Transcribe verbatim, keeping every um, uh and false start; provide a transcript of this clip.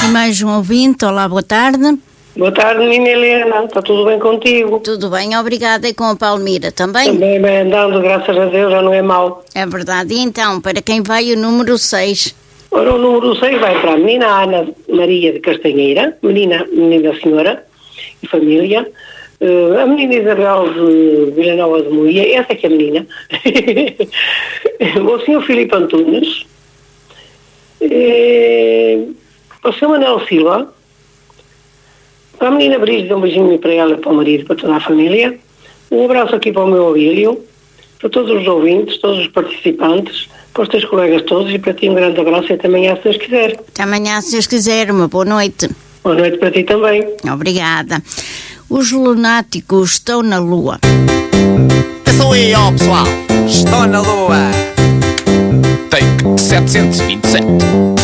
E mais um ouvinte, olá, boa tarde. Boa tarde, menina Helena, está tudo bem contigo? Tudo bem, obrigada. E com a Palmira também? Também bem andando, graças a Deus, já não é mau. É verdade. E então, para quem vai o número seis? Ora, o número seis vai para a menina Ana Maria de Castanheira, menina, menina senhora e família, uh, a menina Isabel de Vila Nova de Moia, essa é que é a menina, o senhor Filipe Antunes, e, o senhor Manuel Silva, para a menina Brígida, um beijinho para ela, para o marido, para toda a família. Um abraço aqui para o meu Abílio, para todos os ouvintes, todos os participantes, para os teus colegas todos e para ti um grande abraço e até amanhã, se Deus quiser. Até amanhã, se Deus quiser. Uma boa noite. Boa noite para ti também. Obrigada. Os lunáticos estão na Lua. Eu sou eu, pessoal. Estou na Lua. Take setecentos e vinte e sete.